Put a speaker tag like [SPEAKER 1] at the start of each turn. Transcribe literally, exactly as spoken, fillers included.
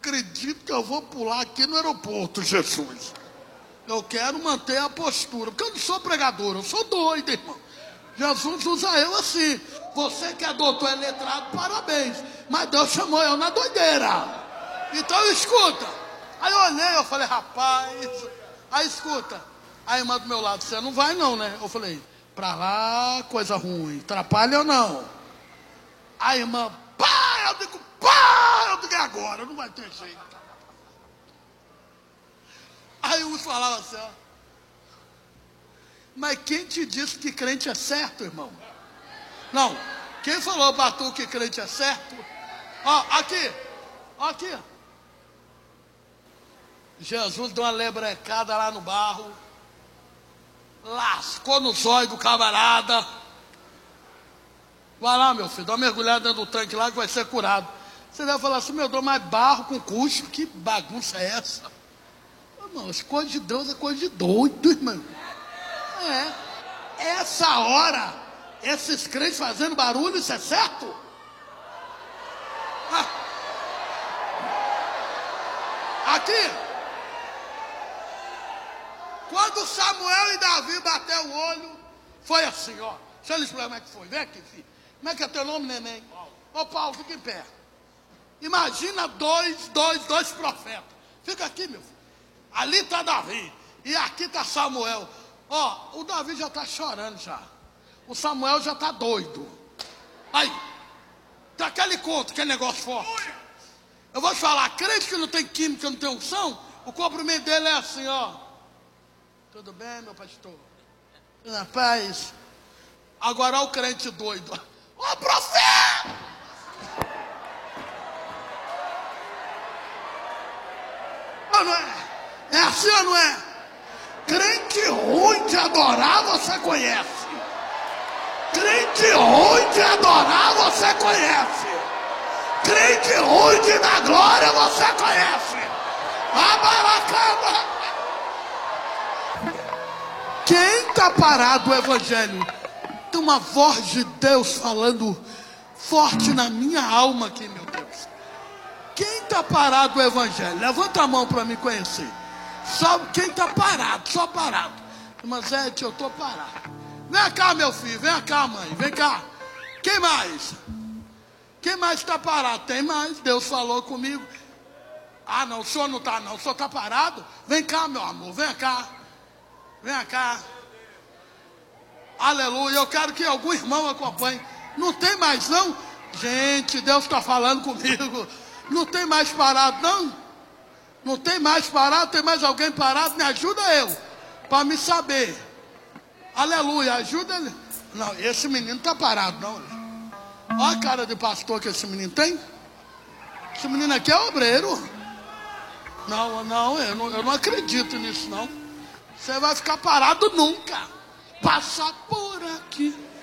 [SPEAKER 1] acredito que eu vou pular aqui no aeroporto, Jesus. Eu quero manter a postura, porque eu não sou pregador, eu sou doido, irmão. Jesus usa eu assim. Você que é doutor, é letrado, parabéns. Mas Deus chamou eu na doideira. Então escuta. Aí eu olhei, eu falei, rapaz. Aí escuta. A irmã do meu lado, você não vai não, né? Eu falei, pra lá, coisa ruim. Atrapalha ou não? A irmã, pá, eu digo, pá, eu digo agora, não vai ter jeito. Aí uns falavam assim, ó. Mas quem te disse que crente é certo, irmão? Não. Quem falou pra tu que crente é certo? Ó, aqui. Ó, aqui. Jesus deu uma lebrecada lá no barro. Lascou no zóio do camarada. Vai lá, meu filho, dá uma mergulhada dentro do tanque lá que vai ser curado. Você deve falar assim, meu Deus, mas barro com cuspe, que bagunça é essa? Irmão, as coisas de Deus é coisa de doido, irmão. É. Essa hora, esses crentes fazendo barulho, isso é certo? Ah. Aqui. Quando Samuel e Davi bateu o olho, foi assim, ó. Deixa eu lhe explicar como é que foi. Vem aqui, filho. Como é que é teu nome, neném? Ô, Paulo, fica em pé. Imagina dois, dois, dois profetas. Fica aqui, meu filho. Ali está Davi. E aqui está Samuel. Ó, o Davi já está chorando já. O Samuel já está doido. Aí, tem aquele conto, aquele negócio forte. Eu vou te falar, crente que não tem química, não tem unção, o cumprimento dele é assim, ó. Tudo bem, meu pastor? Na paz. Agora o crente doido. Ó, profeta! Não, não é? É assim ou não é? Crente ruim de adorar, você conhece. Crente ruim de adorar, você conhece. Crente ruim de dar glória, você conhece. Abaracaba. Quem está parado o evangelho? Tem uma voz de Deus falando forte na minha alma aqui, meu Deus. Quem está parado o evangelho? Levanta a mão para me conhecer. Só quem está parado, só parado. Mas é, eu estou parado. Vem cá, meu filho, vem cá, mãe, vem cá. Quem mais? Quem mais está parado? Tem mais, Deus falou comigo. Ah, não, o senhor não está, não, o senhor está parado? Vem cá, meu amor, vem cá. Vem cá. Aleluia, eu quero que algum irmão acompanhe. Não tem mais, não? Gente, Deus está falando comigo. Não tem mais parado, não? Não tem mais parado? Tem mais alguém parado? Me ajuda eu, para me saber. Aleluia, ajuda ele. Não, esse menino está parado, não. Olha a cara de pastor que esse menino tem. Esse menino aqui é obreiro. Não, não, eu não, eu não acredito nisso, não. Você vai ficar parado nunca. Passa por aqui.